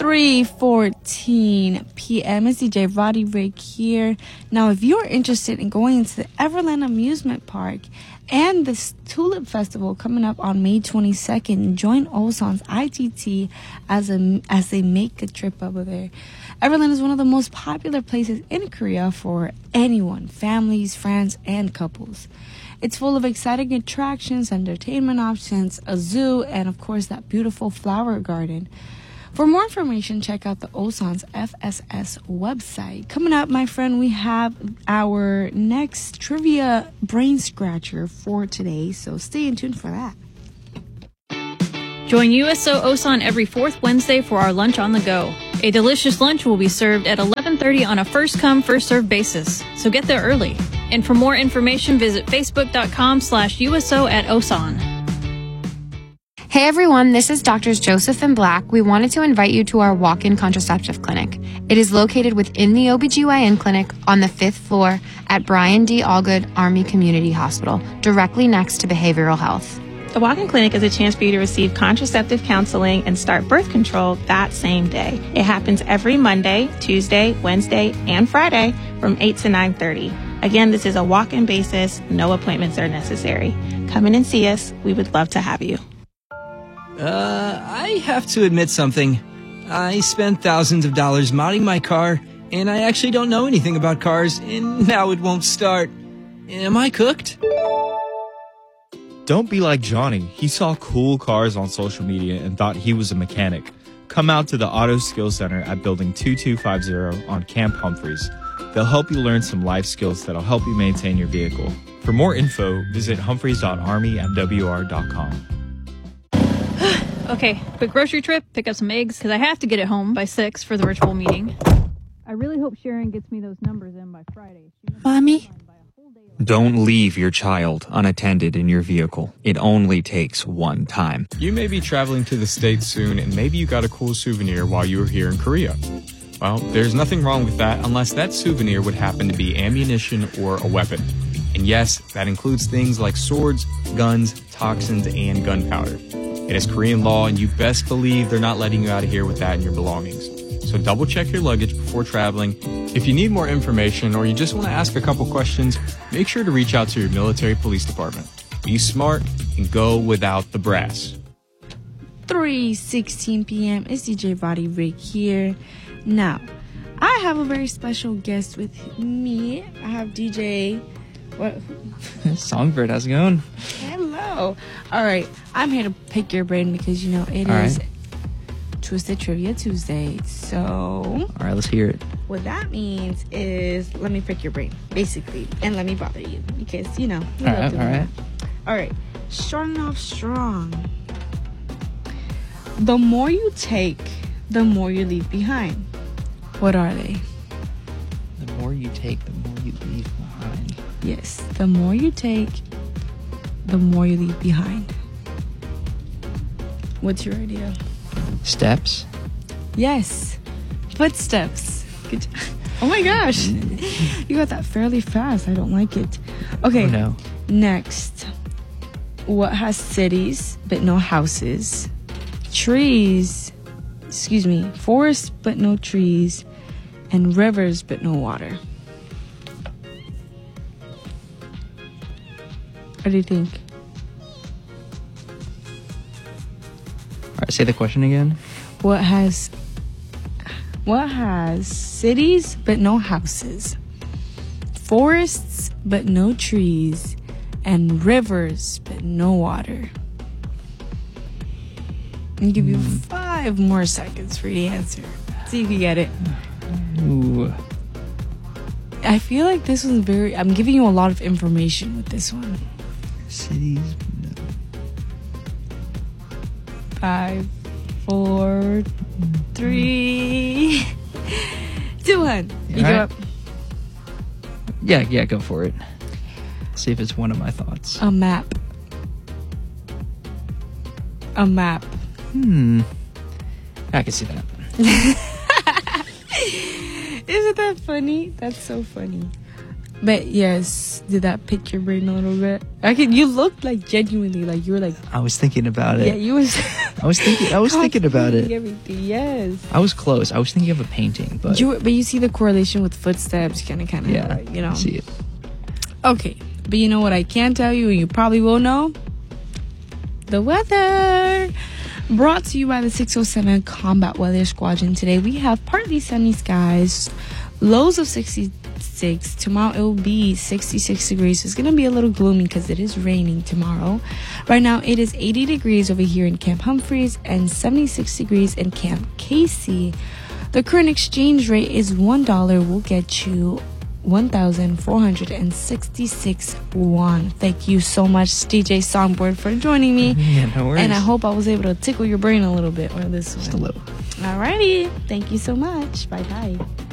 3:14 p.m. It's DJ Roddy Rick here. Now, if you're interested in going into the Everland Amusement Park and the Tulip Festival coming up on May 22nd, join Osan's ITT as they make a trip over there. Everland is one of the most popular places in Korea for anyone, families, friends, and couples. It's full of exciting attractions, entertainment options, a zoo, and of course that beautiful flower garden. For more information, check out the Osan's FSS website. Coming up, my friend, we have our next trivia brain scratcher for today, so stay tuned for that. Join USO Osan every fourth Wednesday for our Lunch on the Go. A delicious lunch will be served at 11:30 on a first-come, first-served basis, so get there early. And for more information, visit facebook.com/USO@Osan. Hey everyone, this is Doctors Joseph and Black. We wanted to invite you to our walk-in contraceptive clinic. It is located within the OBGYN clinic on the 5th floor at Brian D. Allgood Army Community Hospital, directly next to behavioral health. The walk-in clinic is a chance for you to receive contraceptive counseling and start birth control that same day. It happens every Monday, Tuesday, Wednesday, and Friday from 8 to 9:30. Again, this is a walk-in basis. No appointments are necessary. Come in and see us. We would love to have you. I have to admit something. I spent thousands of dollars modding my car, and I actually don't know anything about cars, and now it won't start. Am I cooked? Don't be like Johnny. He saw cool cars on social media and thought he was a mechanic. Come out to the Auto Skills Center at Building 2250 on Camp Humphreys. They'll help you learn some life skills that'll help you maintain your vehicle. For more info, visit humphreys.army@wr.com. Okay, quick grocery trip, pick up some eggs, because I have to get it home by 6 for the virtual meeting. I really hope Sharon gets me those numbers in by Friday. Mommy? Don't leave your child unattended in your vehicle. It only takes one time. You may be traveling to the States soon, and maybe you got a cool souvenir while you were here in Korea. Well, there's nothing wrong with that unless that souvenir would happen to be ammunition or a weapon. And yes, that includes things like swords, guns, toxins, and gunpowder. It is Korean law, and you best believe they're not letting you out of here with that in your belongings. So double check your luggage before traveling. If you need more information or you just want to ask a couple questions, make sure to reach out to your military police department. Be smart and go without the brass. 3:16 p.m. It's DJ Roddy Rick here. Now, I have a very special guest with me. I have DJ... What? Songbird, how's it going? Hello. All right, I'm here to pick your brain because, you know, it is Twisted Trivia Tuesday. So... All right, let's hear it. What that means is, let me pick your brain, basically, and let me bother you because, you know, we love doing that. All right, starting off strong. The more you take, the more you leave behind. What are they? The more you take, the more you leave behind. Yes, the more you take, the more you leave behind. What's your idea? Steps? Yes, footsteps. Good job. Oh my gosh, you got that fairly fast. I don't like it. Okay, oh no. Next. What has cities but no houses? Forests but no trees, and rivers but no water. What do you think? All right, say the question again. What has cities but no houses, forests but no trees, and rivers but no water? I'll give you 5 more seconds for you to answer. See if you get it. Ooh. I feel like this one's I'm giving you a lot of information with this one. Cities. No. 5, 4, 3, 2, 1. You go up. Yeah, go for it. See if it's one of my thoughts. A map. I can see that. Isn't that funny? That's so funny. But yes, did that pick your brain a little bit? You looked like genuinely like you were like. I was thinking about it. Yeah, you was. I was thinking about it. Everything, yes. I was close. I was thinking of a painting, but you see the correlation with footsteps, kind of, yeah, you know. I see it. Okay, but you know what I can tell you, and you probably will know? The weather. Brought to you by the 607 Combat Weather Squadron. Today we have partly sunny skies, lows of 66. Tomorrow it will be 66 degrees. It's going to be a little gloomy because it is raining tomorrow. Right now it is 80 degrees over here in Camp Humphreys and 76 degrees in Camp Casey. The current exchange rate is $1 will get you 1,466 won. Thank you so much, DJ Songboard, for joining me. Yeah, no worries. And I hope I was able to tickle your brain a little bit with this one. Just a little. Alrighty. Thank you so much. Bye bye.